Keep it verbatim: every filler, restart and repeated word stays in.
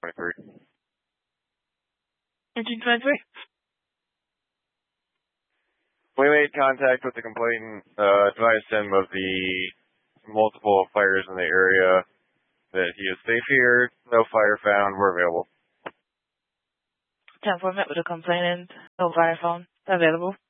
twenty-three. Engine twenty-three. We made contact with the complainant, uh, advised him of the multiple fires in the area, that he is safe here, no fire found, we're available. ten four met with the complainant, no fire phone available.